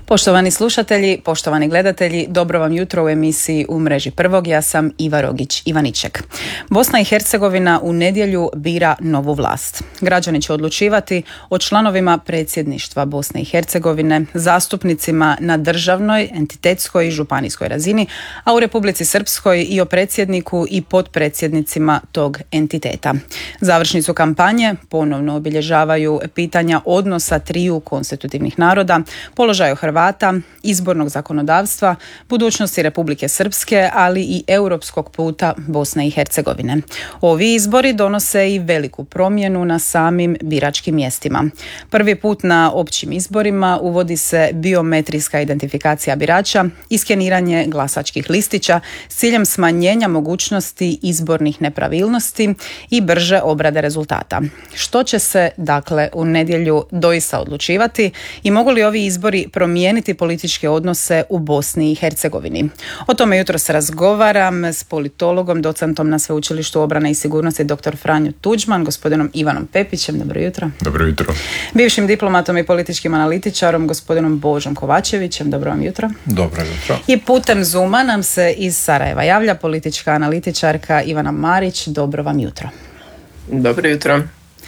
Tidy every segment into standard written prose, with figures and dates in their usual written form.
Poštovani slušatelji, poštovani gledatelji, dobro vam jutro u emisiji U mreži prvog. Ja sam Iva Rogić-Ivaniček. Bosna i Hercegovina u nedjelju bira novu vlast. Građani će odlučivati o članovima predsjedništva Bosne i Hercegovine, zastupnicima na državnoj, entitetskoj i županijskoj razini, a u Republici Srpskoj i o predsjedniku i potpredsjednicima tog entiteta. Završnicu kampanje ponovno obilježavaju pitanja odnosa triju konstitutivnih naroda, položaju Hrvata, izbornog zakonodavstva, budućnosti Republike Srpske, ali i europskog puta Bosne i Hercegovine. Ovi izbori donose i veliku promjenu na samim biračkim mjestima. Prvi put na općim izborima uvodi se biometrijska identifikacija birača i skeniranje glasačkih listića s ciljem smanjenja mogućnosti izbornih nepravilnosti i brže obrade rezultata. Što će se, dakle, u nedjelju doista odlučivati i mogu li ovi izbori promijeniti političke odnose u Bosni i Hercegovini? O tome jutro se razgovaram s politologom, docentom na Sveučilištu obrane i sigurnosti dr. Franjo Tuđman, gospodinom Ivanom Pepićem. Dobro jutro. Dobro jutro. Bivšim diplomatom i političkim analitičarom, gospodinom Božom Kovačevićem. Dobro vam jutro. Dobro jutro. I putem Zooma nam se iz Sarajeva javlja politička analitičarka Ivana Marić. Dobro vam jutro. Dobro jutro.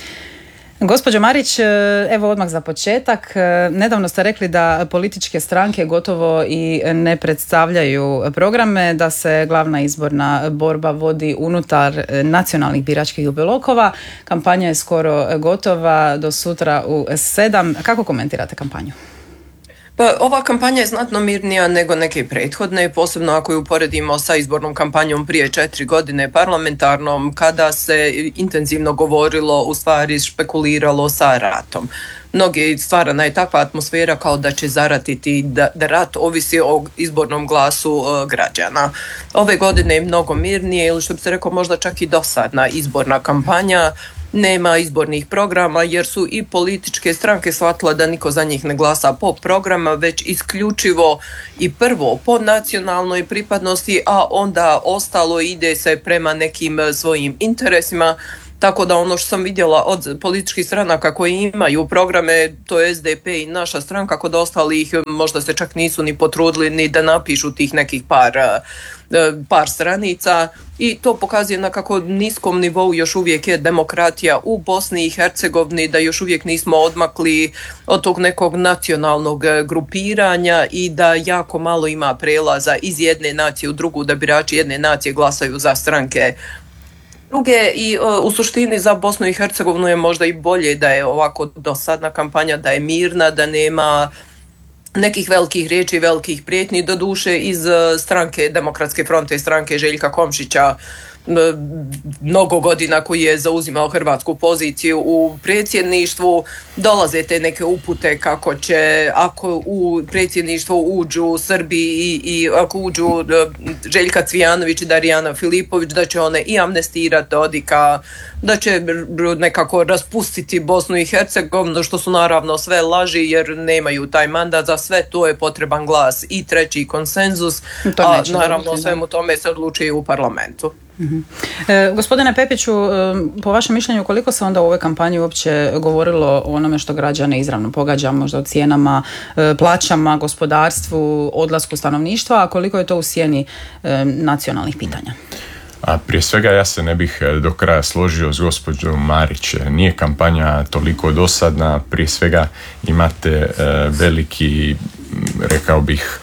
Gospođo Marić, evo odmah za početak. Nedavno ste rekli da političke stranke gotovo i ne predstavljaju programe, da se glavna izborna borba vodi unutar nacionalnih biračkih blokova. Kampanja je skoro gotova, do sutra u 7. Kako komentirate kampanju? Pa, ova kampanja je znatno mirnija nego neke prethodne, posebno ako ju uporedimo sa izbornom kampanjom prije 4 godine parlamentarnom, kada se intenzivno govorilo, u stvari špekuliralo sa ratom. Mnogi stvarana je takva atmosfera kao da će zaratiti, da rat ovisi o izbornom glasu građana. Ove godine je mnogo mirnije, ili što bi se rekao možda čak i dosadna izborna kampanja. Nema izbornih programa jer su i političke stranke shvatile da niko za njih ne glasa po programa, već isključivo i prvo po nacionalnoj pripadnosti, a onda ostalo ide se prema nekim svojim interesima. Tako da ono što sam vidjela od političkih stranaka koji imaju programe, to je SDP i naša stranka, kod ostalih možda se čak nisu ni potrudili ni da napišu tih nekih par stranica, i to pokazuje na kako niskom nivou još uvijek je demokratija u Bosni i Hercegovini, da još uvijek nismo odmakli od tog nekog nacionalnog grupiranja i da jako malo ima prelaza iz jedne nacije u drugu, da birači jedne nacije glasaju za stranke druge. I u suštini za Bosnu i Hercegovinu je možda i bolje da je ovako dosadna kampanja, da je mirna, da nema nekih velikih riječi, velikih prijetnji, doduše iz stranke Demokratske fronte, stranke Željka Komšića, mnogo godina koji je zauzimao hrvatsku poziciju u predsjedništvu, dolaze te neke upute kako će, ako u predsjedništvo uđu Srbi i ako uđu Željka Cvijanović i Darijana Filipović, da će one i amnestirati Dodika, da će nekako raspustiti Bosnu i Hercegovinu, što su naravno sve laži jer nemaju taj mandat. Za sve to je potreban glas i treći konsenzus, a naravno svemu tome se odlučuje u parlamentu. Gospodine Pepiću, po vašem mišljenju koliko se onda u ovoj kampanji uopće govorilo o onome što građane izravno pogađa, možda o cijenama, plaćama, gospodarstvu, odlasku stanovništva, a koliko je to u sjeni nacionalnih pitanja? A prije svega ja se ne bih do kraja složio s gospođom Marić. Nije kampanja toliko dosadna, prije svega imate veliki, rekao bih,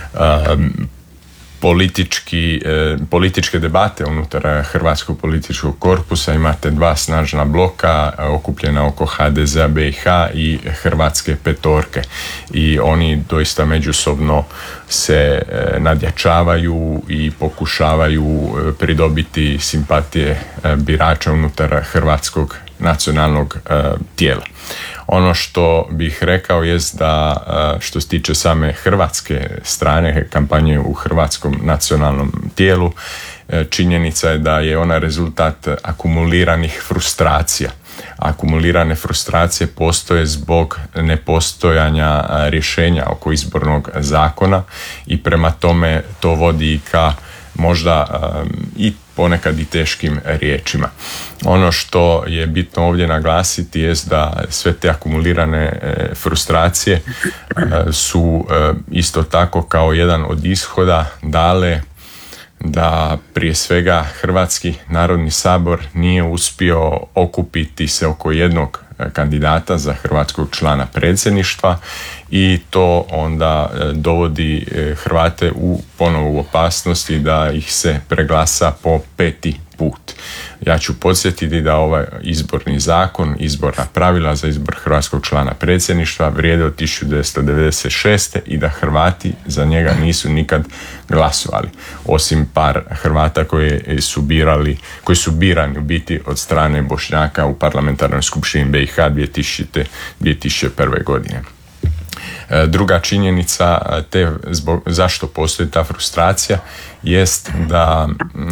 političke debate unutar hrvatskog političkog korpusa. Imate dva snažna bloka okupljena oko HDZ-a BiH i Hrvatske petorke, i oni doista međusobno se nadjačavaju i pokušavaju pridobiti simpatije birača unutar hrvatskog nacionalnog tijela. Ono što bih rekao jest da što se tiče same hrvatske strane kampanje u hrvatskom nacionalnom tijelu, činjenica je da je ona rezultat akumuliranih frustracija. Akumulirane frustracije postoje zbog nepostojanja rješenja oko izbornog zakona i prema tome to vodi ka možda i ponekad i teškim riječima. Ono što je bitno ovdje naglasiti jest da sve te akumulirane frustracije su isto tako kao jedan od ishoda dale da prije svega Hrvatski narodni sabor nije uspio okupiti se oko jednog kandidata za hrvatskog člana predsjedništva i to onda dovodi Hrvate ponovo u opasnosti da ih se preglasa po 5. put. Ja ću podsjetiti da ovaj izborni zakon, izborna pravila za izbor hrvatskog člana predsjedništva vrijede od 1996. i da Hrvati za njega nisu nikad glasovali. Osim par Hrvata koji su birani u biti od strane Bošnjaka u parlamentarnoj skupštini BiH 2001. godine. Druga činjenica zašto postoji ta frustracija jest da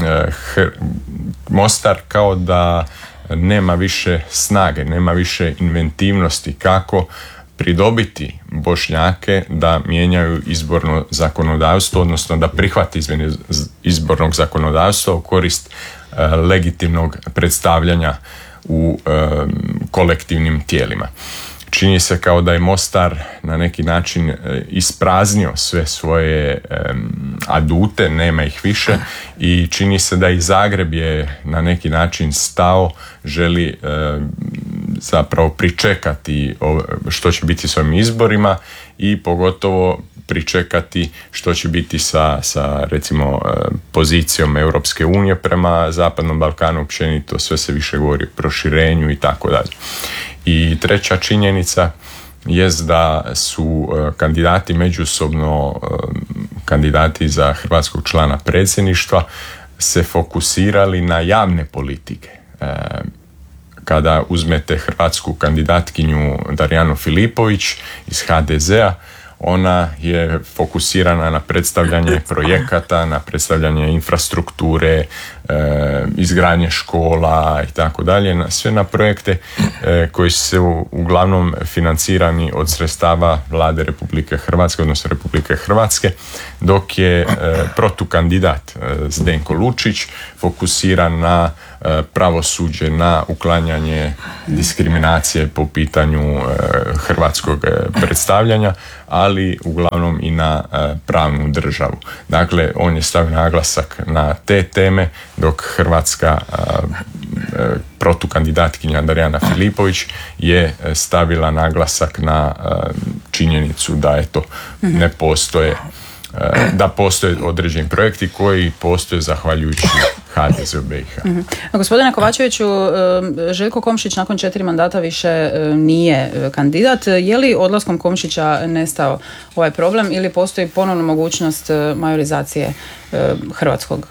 Mostar kao da nema više snage, nema više inventivnosti kako pridobiti Bošnjake da mijenjaju izborno zakonodavstvo, odnosno da prihvati izmjene izbornog zakonodavstva u korist legitimnog predstavljanja u kolektivnim tijelima. Čini se kao da je Mostar na neki način ispraznio sve svoje adute, nema ih više i čini se da i Zagreb je na neki način stao, želi zapravo pričekati što će biti s ovim izborima i pogotovo pričekati što će biti sa recimo pozicijom Europske unije prema Zapadnom Balkanu općenito, sve se više govori o proširenju i tako dalje. I treća činjenica jest da su kandidati međusobno, kandidati za hrvatskog člana predsjedništva se fokusirali na javne politike. Kada uzmete hrvatsku kandidatkinju Darijanu Filipović iz HDZ-a, ona je fokusirana na predstavljanje projekata, na predstavljanje infrastrukture, izgradnje škola i tako dalje, sve na projekte koji su uglavnom financirani od sredstava Vlade Republike Hrvatske, odnosno Republike Hrvatske, dok je protukandidat Zdenko Lučić fokusiran na pravosuđe, na uklanjanje diskriminacije po pitanju hrvatskog predstavljanja, ali uglavnom i na pravnu državu. Dakle, on je stavio naglasak na te teme, dok hrvatska protukandidatkinja Darijana Filipović je stavila naglasak na činjenicu da ne postoje, da postoje određeni projekti koji postoje zahvaljujući HDZ u BiH. Gospodine Kovačeviću, Željko Komšić nakon 4 mandata više nije kandidat. Je li odlaskom Komšića nestao ovaj problem ili postoji ponovno mogućnost majorizacije hrvatskog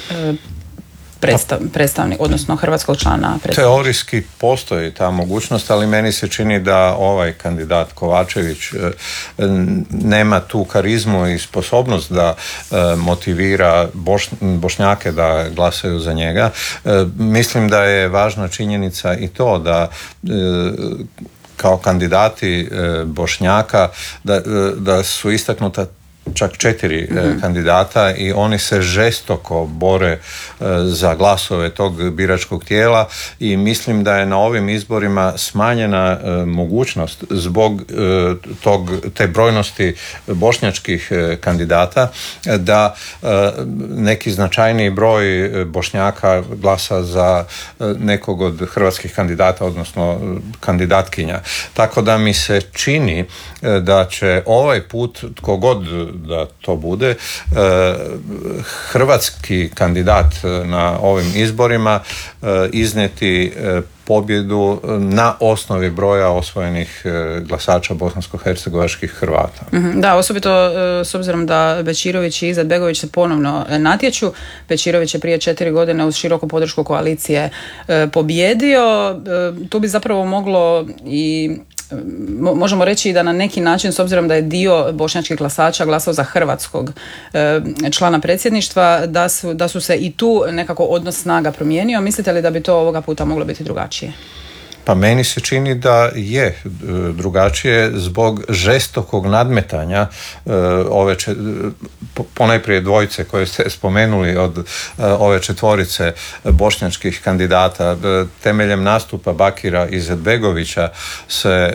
predstavnik, odnosno hrvatskog člana predstavnika? Teorijski postoji ta mogućnost, ali meni se čini da ovaj kandidat Kovačević nema tu karizmu i sposobnost da motivira Bošnjake da glasaju za njega. Mislim da je važna činjenica i to da kao kandidati Bošnjaka da su istaknuta čak 4 kandidata i oni se žestoko bore za glasove tog biračkog tijela i mislim da je na ovim izborima smanjena mogućnost zbog te brojnosti bošnjačkih kandidata da neki značajniji broj Bošnjaka glasa za nekog od hrvatskih kandidata, odnosno kandidatkinja. Tako da mi se čini da će ovaj put, tko god da to bude, hrvatski kandidat na ovim izborima iznijeti pobjedu na osnovi broja osvojenih glasača bosansko-hercegovačkih Hrvata. Da, osobito s obzirom da Bečirović i Izetbegović se ponovno natječu. Bečirović je prije 4 godine uz široku podršku koalicije pobijedio. Tu bi zapravo moglo i možemo reći da na neki način, s obzirom da je dio bošnjačkih glasača glasao za hrvatskog člana predsjedništva, da su se i tu nekako odnos snaga promijenio. Mislite li da bi to ovoga puta moglo biti drugačije? Pa meni se čini da je drugačije zbog žestokog nadmetanja ove ponajprije dvojice koje ste spomenuli od ove četvorice bošnjačkih kandidata. Temeljem nastupa Bakira Izetbegovića se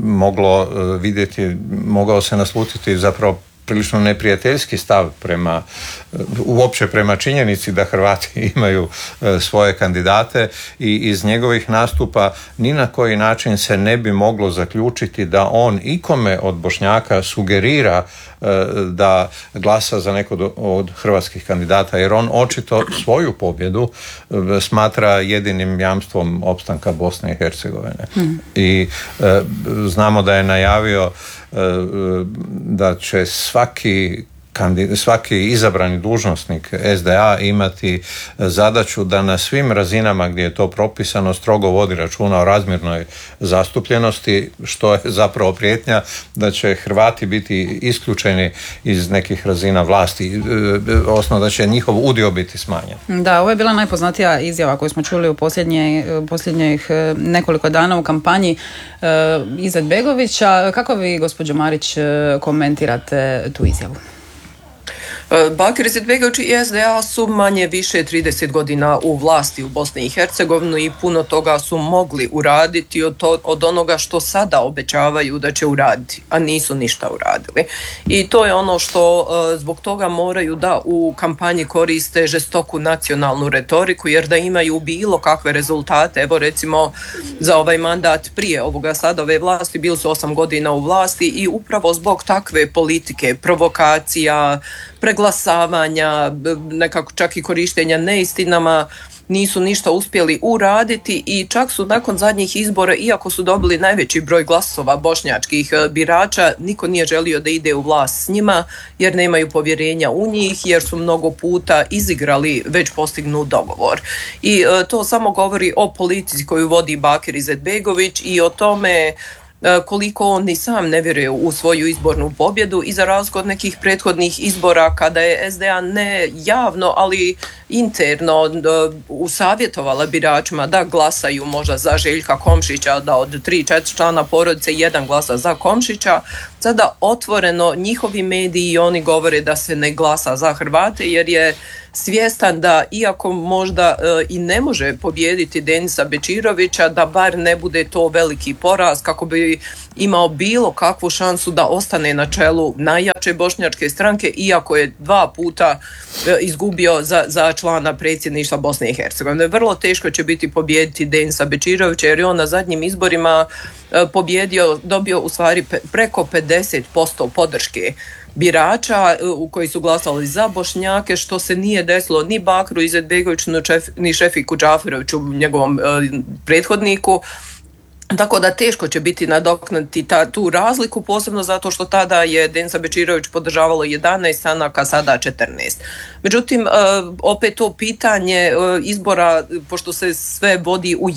mogao se naslutiti zapravo prilično neprijateljski stav uopće prema činjenici da Hrvati imaju svoje kandidate i iz njegovih nastupa ni na koji način se ne bi moglo zaključiti da on ikome od Bošnjaka sugerira da glasa za neko od hrvatskih kandidata, jer on očito svoju pobjedu smatra jedinim jamstvom opstanka Bosne i Hercegovine. I znamo da je najavio da će svaki izabrani dužnosnik SDA imati zadaću da na svim razinama gdje je to propisano strogo vodi računa o razmjernoj zastupljenosti, što je zapravo prijetnja da će Hrvati biti isključeni iz nekih razina vlasti, odnosno da će njihov udio biti smanjen. Da, ovo je bila najpoznatija izjava koju smo čuli u posljednjih nekoliko dana u kampanji Izetbegovića. Kako vi, gospođo Marić, komentirate tu izjavu? Bakir Izetbegović i SDA su manje više 30 godina u vlasti u Bosni i Hercegovini i puno toga su mogli uraditi od onoga što sada obećavaju da će uraditi, a nisu ništa uradili. I to je ono što zbog toga moraju da u kampanji koriste žestoku nacionalnu retoriku, jer da imaju bilo kakve rezultate, evo recimo za ovaj mandat prije ovoga sada ove vlasti, bili su 8 godina u vlasti i upravo zbog takve politike, provokacija, preglasavanja, nekako čak i korištenja neistinama, nisu ništa uspjeli uraditi i čak su nakon zadnjih izbora, iako su dobili najveći broj glasova bošnjačkih birača, niko nije želio da ide u vlast s njima jer nemaju povjerenja u njih, jer su mnogo puta izigrali već postignut dogovor. I to samo govori o politici koju vodi Bakir Izetbegović i o tome koliko on ni sam ne vjeruje u svoju izbornu pobjedu i za razliku od nekih prethodnih izbora kada je SDA ne javno, ali interno usavjetovala biračima da glasaju možda za Željka Komšića, da od 3-4 člana porodice jedan glasa za Komšića. Sada otvoreno njihovi mediji i oni govore da se ne glasa za Hrvate jer je svjestan da iako možda i ne može pobijediti Denisa Bečirovića, da bar ne bude to veliki poraz kako bi imao bilo kakvu šansu da ostane na čelu najjače bošnjačke stranke, iako je 2 puta izgubio za člana predsjedništva Bosne i Hercegovine. Vrlo teško će biti pobijediti Denisa Bečirovića jer je on na zadnjim izborima dobio u stvari preko 50% podrške birača koji su glasali za Bošnjake, što se nije desilo ni Bakru Izetbegoviću ni Šefiku Džaferoviću, njegovom prethodniku. Tako da teško će biti nadoknaditi tu razliku, posebno zato što tada je Denisa Bečirović podržavalo 11 stranaka, sada 14. Međutim, opet to pitanje izbora, pošto se sve vodi u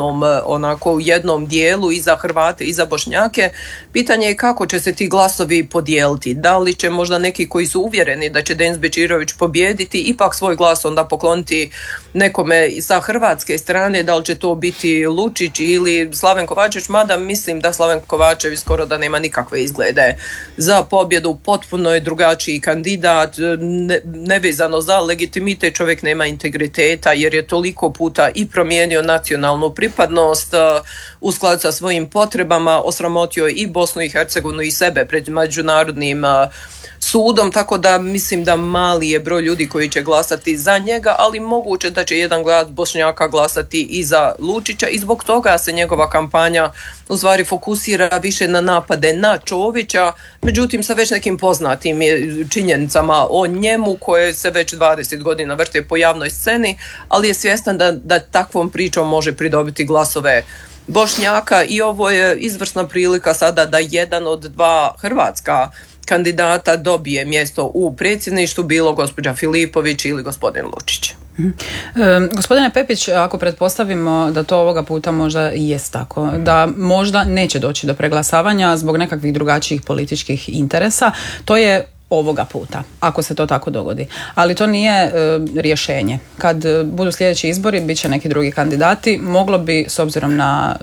jednom dijelu i za Hrvate i za Bošnjake, pitanje je kako će se ti glasovi podijeliti. Da li će možda neki koji su uvjereni da će Denis Bečirović pobijediti ipak svoj glas onda pokloniti nekome sa hrvatske strane, da li će to biti Lučić ili Slaven Kovačević, mada mislim da Slaven Kovačević skoro da nema nikakve izglede za pobjedu, potpuno je drugačiji kandidat, nevezano za legitimitet, čovjek nema integriteta jer je toliko puta i promijenio nacionalnu pripadnost u skladu sa svojim potrebama, osramotio i Bosnu i Hercegovinu i sebe pred međunarodnim sudom, tako da mislim da mali je broj ljudi koji će glasati za njega, ali moguće da će jedan glas Bošnjaka glasati i za Lučića i zbog toga se njegova kampanja u stvari fokusira više na napade na Čovića, međutim sa već nekim poznatim činjenicama o njemu koje se već 20 godina vrte po javnoj sceni, ali je svjestan da takvom pričom može pridobiti glasove Bošnjaka i ovo je izvrsna prilika sada da jedan od 2 hrvatska kandidata dobije mjesto u predsjedništvu, bilo gospođa Filipović ili gospodin Lučić. Gospodine Pepić, ako pretpostavimo da to ovoga puta možda i jest tako, da možda neće doći do preglasavanja zbog nekakvih drugačijih političkih interesa, to je ovoga puta, ako se to tako dogodi. Ali to nije rješenje. Kad budu sljedeći izbori, bit će neki drugi kandidati, moglo bi, s obzirom na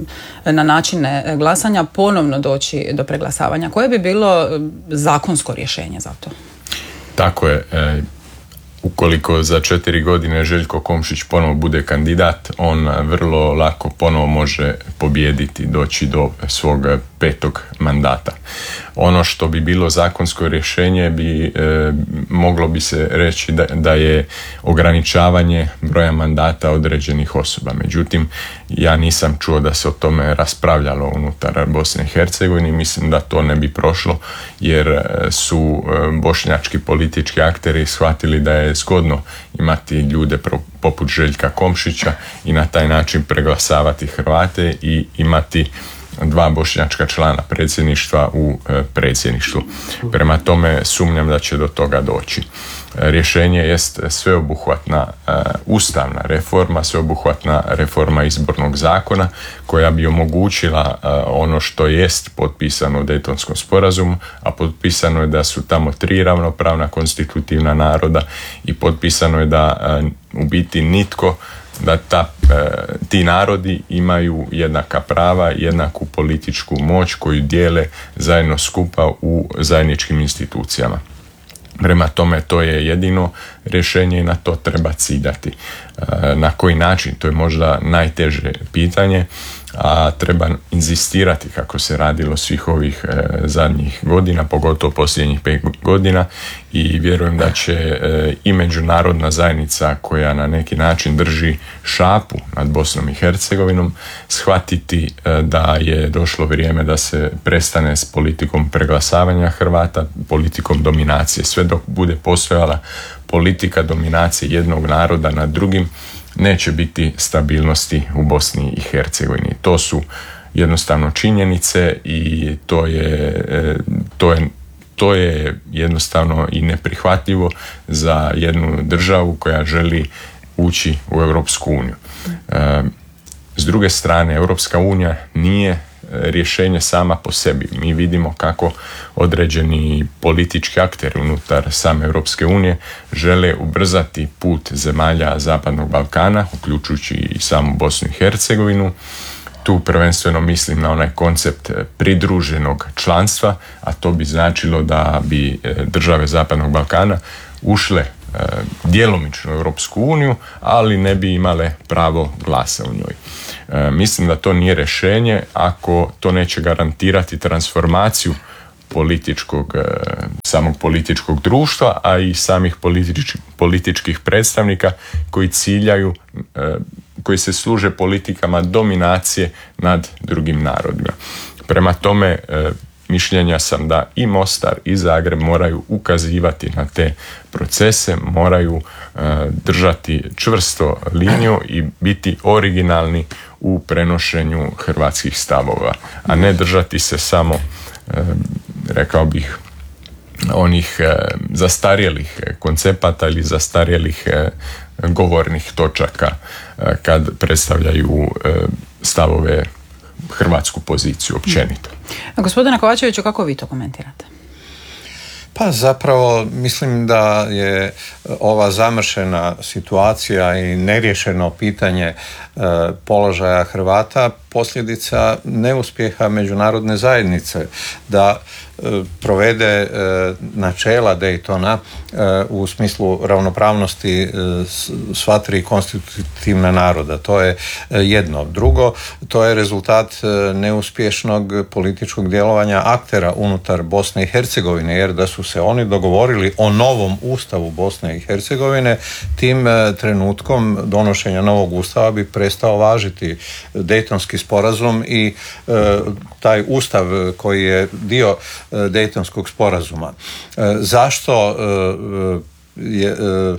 načine glasanja, ponovno doći do preglasavanja. Koje bi bilo zakonsko rješenje za to? Tako je. Ukoliko za 4 godine Željko Komšić ponovo bude kandidat, on vrlo lako ponovo može pobijediti, doći do svog 5. mandata. Ono što bi bilo zakonsko rješenje moglo bi se reći da je ograničavanje broja mandata određenih osoba. Međutim, ja nisam čuo da se o tome raspravljalo unutar Bosne i Hercegovine i mislim da to ne bi prošlo, jer su bošnjački politički akteri shvatili da je zgodno imati ljude poput Željka Komšića i na taj način preglasavati Hrvate i imati 2 bošnjačka člana predsjedništva u predsjedništvu. Prema tome sumnjam da će do toga doći. Rješenje jest sveobuhvatna ustavna reforma, sveobuhvatna reforma izbornog zakona koja bi omogućila ono što jest potpisano u Dejtonskom sporazumu, a potpisano je da su tamo 3 ravnopravna konstitutivna naroda i potpisano je da u biti nitko, da ti narodi imaju jednaka prava, jednaku političku moć koju dijele zajedno skupa u zajedničkim institucijama. Prema tome to je jedino rješenje i na to treba ciljati. Na koji način? To je možda najteže pitanje, a treba inzistirati kako se radilo svih ovih zadnjih godina, pogotovo posljednjih 5 godina, i vjerujem da će i međunarodna zajednica koja na neki način drži šapu nad Bosnom i Hercegovinom shvatiti da je došlo vrijeme da se prestane s politikom preglasavanja Hrvata, politikom dominacije. Sve dok bude postojala politika dominacije jednog naroda nad drugim, neće biti stabilnosti u Bosni i Hercegovini. To su jednostavno činjenice i to je jednostavno i neprihvatljivo za jednu državu koja želi ući u Europsku uniju. S druge strane, Europska unija nije rješenje sama po sebi. Mi vidimo kako određeni politički akteri unutar same Europske unije žele ubrzati put zemalja Zapadnog Balkana, uključujući i samu Bosnu i Hercegovinu. Tu prvenstveno mislim na onaj koncept pridruženog članstva, a to bi značilo da bi države Zapadnog Balkana ušle djelomično u Europsku uniju, ali ne bi imale pravo glasa u njoj. Mislim da to nije rješenje ako to neće garantirati transformaciju samog političkog društva, a i samih političkih predstavnika koji ciljaju, koji se služe politikama dominacije nad drugim narodima. Prema tome, mišljenja sam da i Mostar i Zagreb moraju ukazivati na te procese, moraju držati čvrsto liniju i biti originalni u prenošenju hrvatskih stavova, a ne držati se samo, rekao bih, onih zastarjelih koncepata ili zastarjelih govornih točaka kad predstavljaju stavove, hrvatsku poziciju općenito. Gospodine Kovačeviću, kako vi to komentirate? Pa zapravo mislim da je ova zamršena situacija i neriješeno pitanje položaja Hrvata posljedica neuspjeha međunarodne zajednice da provede načela Daytona u smislu ravnopravnosti sva 3 konstitutivna naroda. To je jedno. Drugo, to je rezultat neuspješnog političkog djelovanja aktera unutar Bosne i Hercegovine, jer da su se oni dogovorili o novom ustavu Bosne i Hercegovine, tim trenutkom donošenja novog ustava bi prestao važiti Dejtonski sporazum i taj ustav koji je dio Dejtonskog sporazuma. Zašto je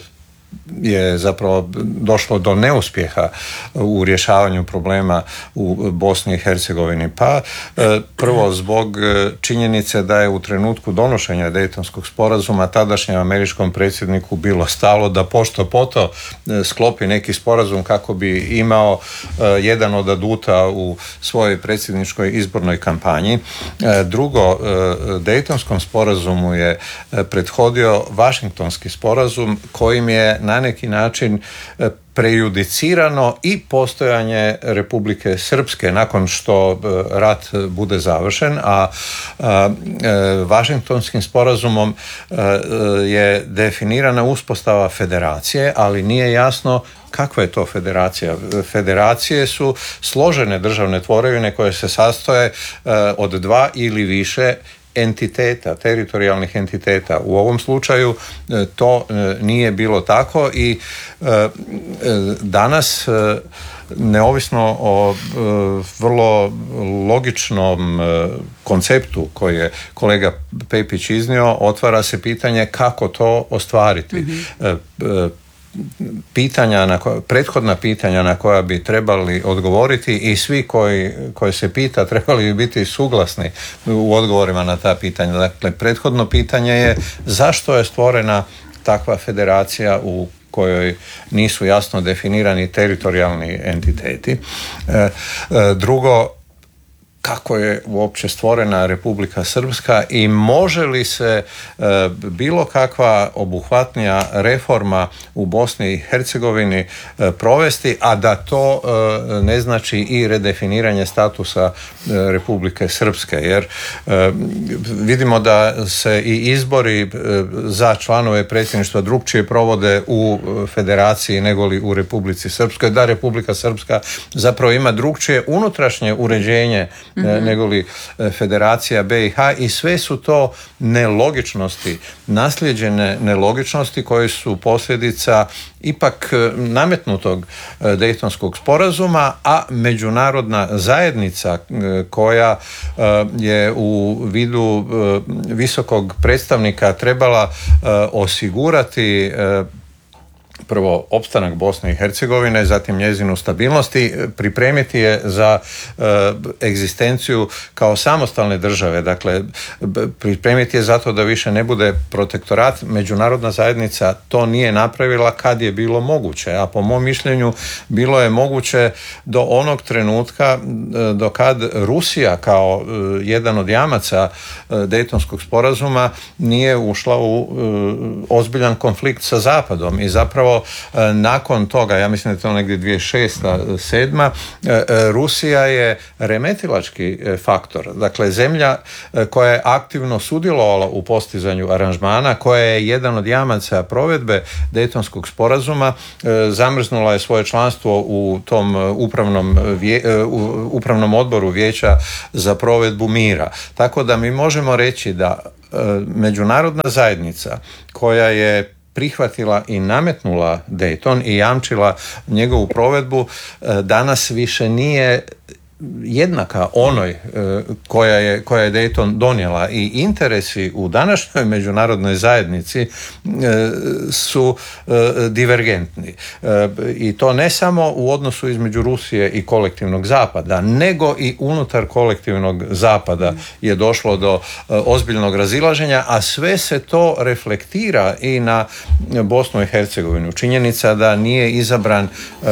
je zapravo došlo do neuspjeha u rješavanju problema u Bosni i Hercegovini? Pa prvo zbog činjenice da je u trenutku donošenja Dejtonskog sporazuma tadašnjem američkom predsjedniku bilo stalo da pošto poto sklopi neki sporazum kako bi imao jedan od aduta u svojoj predsjedničkoj izbornoj kampanji. Drugo, Dejtonskom sporazumu je prethodio Vašingtonski sporazum kojim je na neki način prejudicirano i postojanje Republike Srpske nakon što rat bude završen, a Vašingtonskim sporazumom je definirana uspostava federacije, ali nije jasno kakva je to federacija. Federacije su složene državne tvorevine koje se sastoje od dva ili više entiteta, teritorijalnih entiteta. U ovom slučaju to nije bilo tako i danas, neovisno o vrlo logičnom konceptu koji je kolega Pepić iznio, otvara se pitanje kako to ostvariti. Prethodna pitanja na koja bi trebali odgovoriti i svi koji se pita trebali bi biti suglasni u odgovorima na ta pitanja. Dakle, prethodno pitanje je zašto je stvorena takva federacija u kojoj nisu jasno definirani teritorijalni entiteti. Drugo, kako je uopće stvorena Republika Srpska i može li se bilo kakva obuhvatnija reforma u Bosni i Hercegovini provesti, a da to ne znači i redefiniranje statusa Republike Srpske, jer vidimo da se i izbori za članove predsjedništva drukčije provode u federaciji negoli u Republici Srpskoj, da Republika Srpska zapravo ima drukčije unutrašnje uređenje negoli Federacija BiH i sve su to nelogičnosti, naslijeđene nelogičnosti koje su posljedica ipak nametnutog Dejtonskog sporazuma, a međunarodna zajednica koja je u vidu visokog predstavnika trebala osigurati prvo opstanak Bosne i Hercegovine, zatim njezinu stabilnost i pripremiti je za egzistenciju kao samostalne države. Dakle, pripremiti je zato da više ne bude protektorat. Međunarodna zajednica to nije napravila kad je bilo moguće, a po mom mišljenju bilo je moguće do onog trenutka do kad Rusija kao jedan od jamaca Dejtonskog sporazuma nije ušla u ozbiljan konflikt sa Zapadom i zapravo nakon toga, ja mislim da je to negdje 2006-2007, Rusija je remetilački faktor. Dakle, zemlja koja je aktivno sudjelovala u postizanju aranžmana, koja je jedan od jamaca provedbe Dejtonskog sporazuma, zamrznula je svoje članstvo u tom upravnom odboru Vijeća za provedbu mira. Tako da mi možemo reći da međunarodna zajednica koja je prihvatila i nametnula Dejton i jamčila njegovu provedbu, danas više nije jednaka onoj koja je Dejton donijela i interesi u današnjoj međunarodnoj zajednici su divergentni. I to ne samo u odnosu između Rusije i kolektivnog zapada, nego i unutar kolektivnog zapada je došlo do ozbiljnog razilaženja, a sve se to reflektira i na Bosnu i Hercegovinu. Činjenica da nije izabran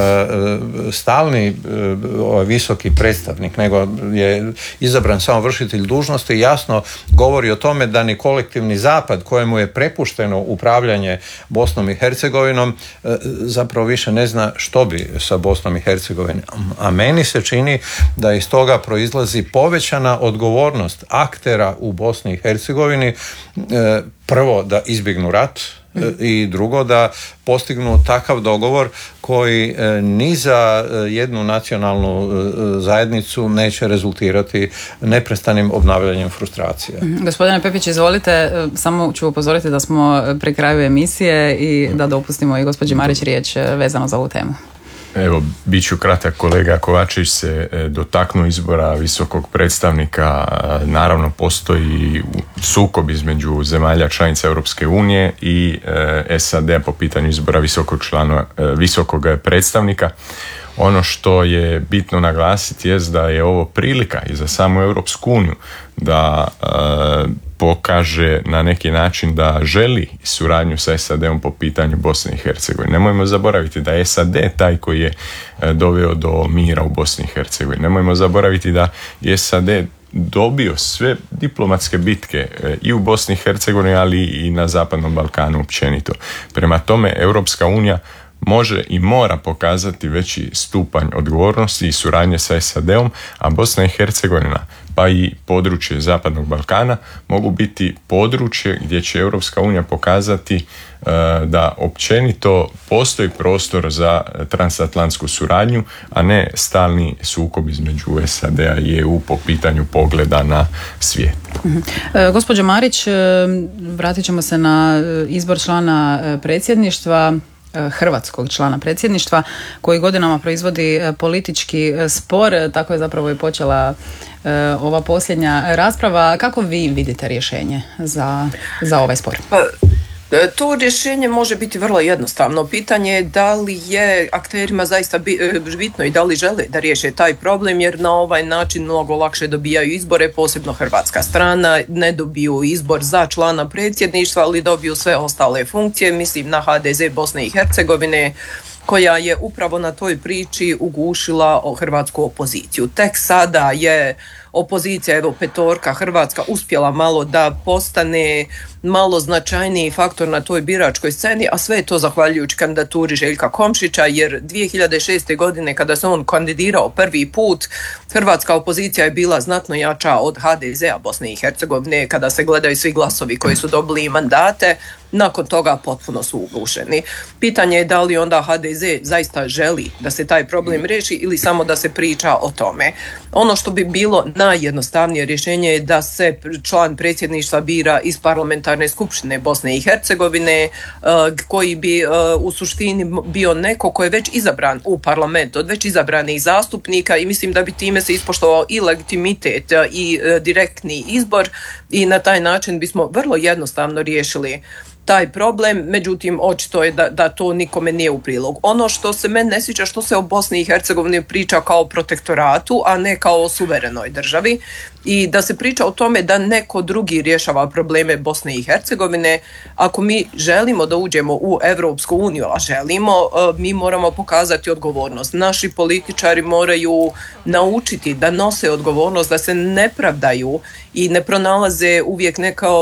stalni visoki predstavnik, nego je izabran samo vršitelj dužnosti, jasno govori o tome da ni kolektivni zapad kojemu je prepušteno upravljanje Bosnom i Hercegovinom zapravo više ne zna što bi sa Bosnom i Hercegovinom. A meni se čini da iz toga proizlazi povećana odgovornost aktera u Bosni i Hercegovini, prvo da izbjegnu rat, i drugo da postignu takav dogovor koji ni za jednu nacionalnu zajednicu neće rezultirati neprestanim obnavljanjem frustracije. Gospodine Pepić, izvolite, samo ću upozoriti da smo pri kraju emisije i da dopustimo i gospođi Marić riječ vezano za ovu temu. Evo, bit ću kratak, kolega Kovačević se dotaknuo izbora visokog predstavnika. Naravno, postoji sukob između zemalja članica Europske unije i SAD-a po pitanju izbora visokog predstavnika. Ono što je bitno naglasiti jest da je ovo prilika i za samu Europsku uniju da pokaže na neki način da želi suradnju sa SAD-om po pitanju Bosne i Hercegovine. Nemojmo zaboraviti da je SAD taj koji je doveo do mira u Bosni i Hercegovini. Nemojmo zaboraviti da je SAD dobio sve diplomatske bitke i u Bosni i Hercegovini, ali i na Zapadnom Balkanu općenito. Prema tome, Europska unija može i mora pokazati veći stupanj odgovornosti i suradnje sa SAD-om, a Bosna i Hercegovina pa i područje Zapadnog Balkana mogu biti područje gdje će Europska unija pokazati da općenito postoji prostor za transatlantsku suradnju, a ne stalni sukob između SAD-a i EU po pitanju pogleda na svijet. Gospođo Marić, vratit ćemo se na izbor člana predsjedništva, hrvatskog člana predsjedništva, koji godinama proizvodi politički spor. Tako je zapravo i počela ova posljednja rasprava. Kako vi vidite rješenje za ovaj spor? To rješenje može biti vrlo jednostavno. Pitanje je da li je akterima zaista bitno i da li žele da riješe taj problem, jer na ovaj način mnogo lakše dobijaju izbore, posebno hrvatska strana. Ne dobiju izbor za člana predsjedništva, ali dobiju sve ostale funkcije. Mislim na HDZ Bosne i Hercegovine, koja je upravo na toj priči ugušila hrvatsku opoziciju. Tek sada je opozicija, evo petorka hrvatska, uspjela malo da postane malo značajniji faktor na toj biračkoj sceni, a sve je to zahvaljujući kandidaturi Željka Komšića, jer 2006. godine kada se on kandidirao prvi put, hrvatska opozicija je bila znatno jača od HDZ-a Bosne i Hercegovine, kada se gledaju svi glasovi koji su dobili mandate. Nakon toga potpuno su ugušeni. Pitanje je da li onda HDZ zaista želi da se taj problem riješi ili samo da se priča o tome. Ono što bi bilo najjednostavnije rješenje je da se član predsjedništva bira iz parlamentarne skupštine Bosne i Hercegovine, koji bi u suštini bio neko ko je već izabran u parlament od već izabranih zastupnika, i mislim da bi time se ispoštovao i legitimitet i direktni izbor, i na taj način bismo vrlo jednostavno riješili taj problem. Međutim, očito je da to nikome nije u prilog. Ono što se meni ne sviđa, što se o Bosni i Hercegovini priča kao o protektoratu, a ne kao o suverenoj državi, i da se priča o tome da neko drugi rješava probleme Bosne i Hercegovine. Ako mi želimo da uđemo u Europsku uniju, a želimo, mi moramo pokazati odgovornost. Naši političari moraju naučiti da nose odgovornost, da se ne pravdaju i ne pronalaze uvijek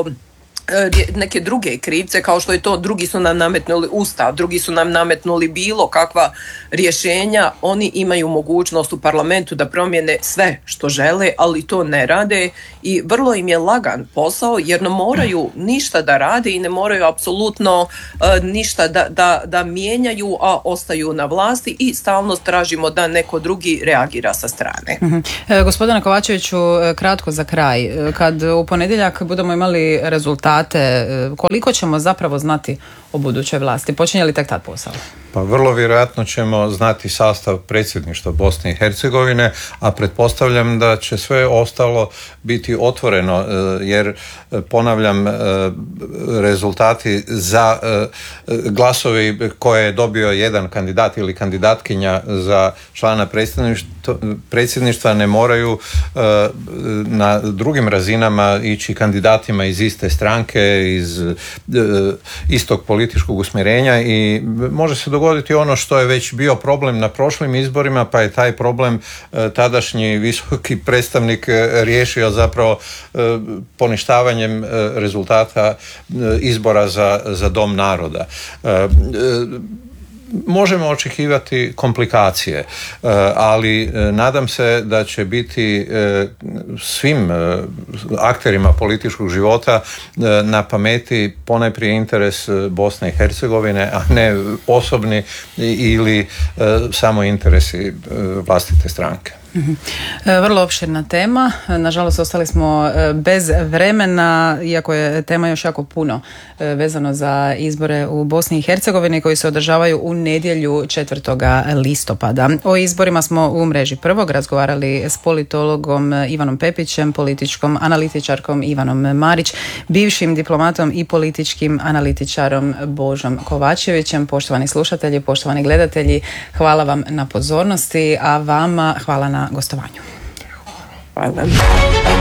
neke druge krivce, kao što je to drugi su nam nametnuli ustav, drugi su nam nametnuli bilo kakva rješenja. Oni imaju mogućnost u parlamentu da promijene sve što žele, ali to ne rade, i vrlo im je lagan posao, jer ne moraju ništa da rade i ne moraju apsolutno ništa da mijenjaju, a ostaju na vlasti, i stalno tražimo da neko drugi reagira sa strane. Gospodine Kovačeviću, kratko za kraj. Kad u ponedjeljak budemo imali rezultate, koliko ćemo zapravo znati o budućoj vlasti? Počinje li tek tad posao? Pa vrlo vjerojatno ćemo znati sastav predsjedništva Bosne i Hercegovine, a pretpostavljam da će sve ostalo biti otvoreno, jer ponavljam, rezultati za glasovi koje je dobio jedan kandidat ili kandidatkinja za člana predsjedništva ne moraju na drugim razinama ići kandidatima iz iste stranke, iz istog političkog usmjerenja, i može se dogoditi ono što je već bio problem na prošlim izborima, pa je taj problem tadašnji visoki predstavnik riješio zapravo poništavanjem rezultata izbora za Dom naroda. Možemo očekivati komplikacije, ali nadam se da će biti svim akterima političkog života na pameti ponajprije interes Bosne i Hercegovine, a ne osobni ili samo interesi vlastite stranke. Vrlo opširna tema. Nažalost, ostali smo bez vremena, iako je tema još jako puno vezano za izbore u Bosni i Hercegovini koji se održavaju u nedjelju 4. listopada. O izborima smo u Mreži prvog razgovarali s politologom Ivanom Pepićem, političkom analitičarkom Ivanom Marić, bivšim diplomatom i političkim analitičarom Božom Kovačevićem. Poštovani slušatelji, poštovani gledatelji, hvala vam na pozornosti, a vama hvala na gostovanju. Hvala.